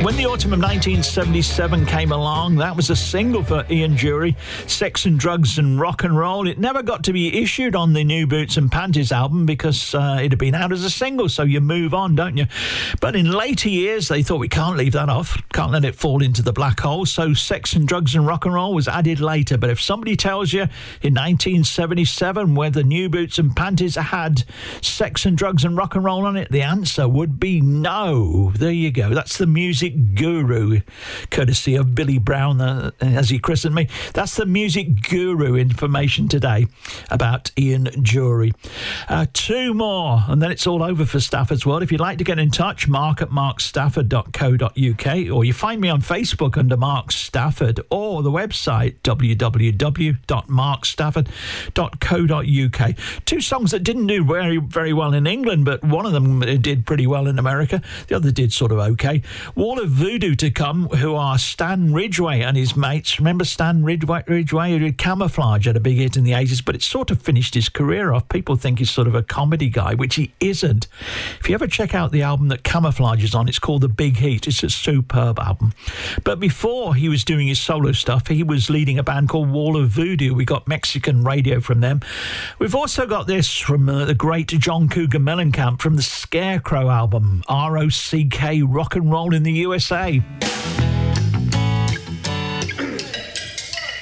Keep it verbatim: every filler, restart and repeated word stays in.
When the autumn of nineteen seventy-seven came along, that was a single for Ian Dury, Sex and Drugs and Rock and Roll. It never got to be issued on the New Boots and Panties album because uh, it had been out as a single, so you move on, don't you? But in later years, they thought we can't leave that off, can't let it fall into the black hole, so Sex and Drugs and Rock and Roll was added later. But if somebody tells you in nineteen seventy-seven whether New Boots and Panties had Sex and Drugs and Rock and Roll on it, the answer would be no. There you go. That's the music guru, courtesy of Billy Brown, uh, as he christened me. That's the music guru information today about Ian Dury. Uh, two more, and then it's all over for Stafford's World. If you'd like to get in touch, mark at mark stafford dot co dot uk, or you find me on Facebook under Mark Stafford, or the website w w w dot mark stafford dot co dot uk. Two songs that didn't do very, very well in England, but one of them did pretty well in America. The other did sort of okay. Wall of Voodoo to come, who are Stan Ridgway and his mates. Remember Stan Ridgway, Ridgway who did Camouflage, had a big hit in the eighties, but it sort of finished his career off. People think he's sort of a comedy guy, which he isn't. If you ever check out the album that Camouflage is on, it's called The Big Heat. It's a superb album. But before he was doing his solo stuff, he was leading a band called Wall of Voodoo. We got Mexican Radio from them. We've also got this from uh, the great John Cougar Mellencamp from the Scarecrow album, R O C K, Rock and Roll in the U S A.